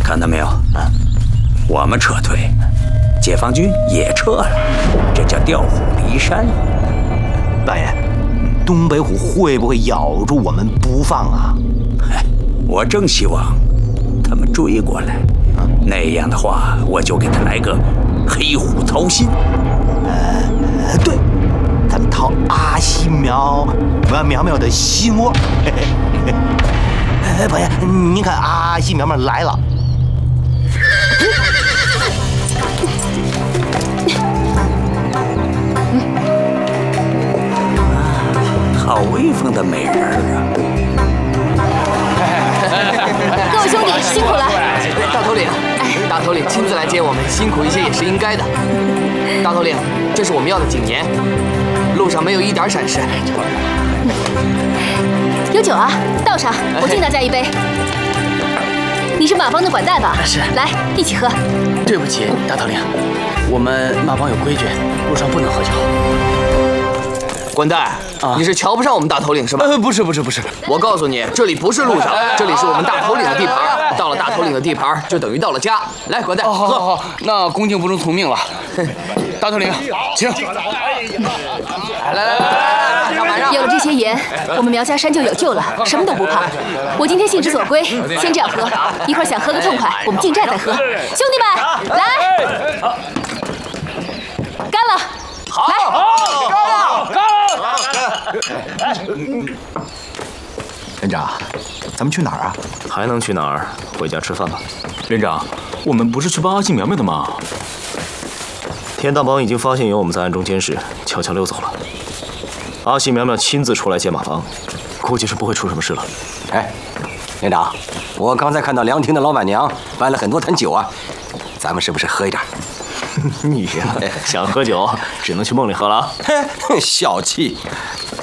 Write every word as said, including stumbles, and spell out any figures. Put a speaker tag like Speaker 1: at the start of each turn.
Speaker 1: 看到没有？啊，我们撤退，解放军也撤了，这叫调虎离山。
Speaker 2: 大爷，东北虎会不会咬住我们不放啊？
Speaker 1: 哎，我正希望他们追过来，啊、那样的话，我就给他来个黑虎掏心。
Speaker 2: 呃，对，咱们掏阿西苗苗苗的心窝。哎，伯爷，您看阿西苗苗来了。
Speaker 1: 好威风的美人儿
Speaker 3: 啊！各位兄弟，辛苦了。
Speaker 4: 大头领，哎，大头领亲自来接我们，辛苦一些也是应该的。大头领，这是我们要的谨言，路上没有一点闪失。
Speaker 3: 有酒啊，倒上，我敬大家一杯。你是马帮的管带吧？
Speaker 4: 是。
Speaker 3: 来，一起喝。
Speaker 4: 对不起，大头领，我们马帮有规矩，路上不能喝酒。管带，啊、你是瞧不上我们大头领是吧？
Speaker 5: 呃，不是不是不是，
Speaker 4: 我告诉你，这里不是路上，这里是我们大头领的地盘。到了大头领的地盘，就等于到了家。来，管带，
Speaker 5: 哦、好好好，那恭敬不如从命了。大头领，请。
Speaker 4: 来来来来，上马上。
Speaker 3: 有了这些盐，我们苗家山就有救了，什么都不怕。我今天兴致所归，先这样喝，一会儿想喝个痛快，我们进寨再喝。兄弟们，来，干了！
Speaker 4: 好，
Speaker 3: 来，
Speaker 5: 干了，干了！
Speaker 2: 连长，咱们去哪儿啊？
Speaker 6: 还能去哪儿？回家吃饭吧。
Speaker 5: 连长，我们不是去帮阿信苗苗的吗？
Speaker 6: 田大帮已经发现有我们在暗中监视，悄悄溜走了。阿信苗苗亲自出来接马帮，估计是不会出什么事了。
Speaker 7: 哎，连长，我刚才看到凉亭的老板娘搬了很多坛酒啊，咱们是不是喝一点？
Speaker 6: 你呀，想喝酒只能去梦里喝了啊！
Speaker 7: 小气。